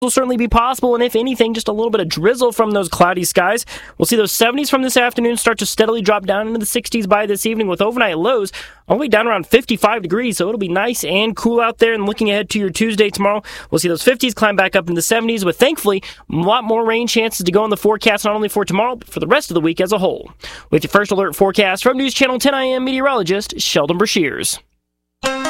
will certainly be possible, and if anything, just a little bit of drizzle from those cloudy skies. We'll see those 70s from this afternoon start to steadily drop down into the 60s by this evening, with overnight lows all the way down around 55 degrees, so it'll be nice and cool out there. And looking ahead to your Tuesday tomorrow, we'll see those 50s climb back up into the 70s, with thankfully a lot more rain chances to go in the forecast, not only for tomorrow, but for the rest of the week as a whole. With your first alert forecast from News Channel 10 I am meteorologist Sheldon Brashears.